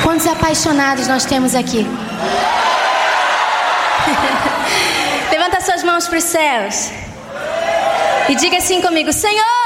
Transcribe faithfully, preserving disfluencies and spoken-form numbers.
Quantos apaixonados nós temos aqui? Levanta suas mãos para os céus e diga assim comigo: Senhor,